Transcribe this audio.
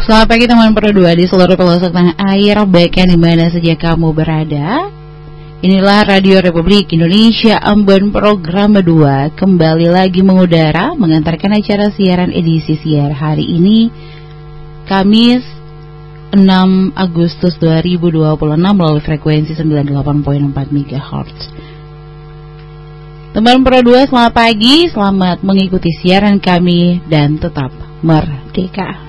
Selamat pagi teman Pro2 di seluruh pelosok tanah air, baik yang dimana saja kamu berada. Inilah Radio Republik Indonesia Ambon Program 2 kembali lagi mengudara, mengantarkan acara siaran edisi siar hari ini, Kamis 6 Agustus 2026 melalui frekuensi 98.4 MHz. Teman Pro2, selamat pagi, selamat mengikuti siaran kami dan tetap merdeka.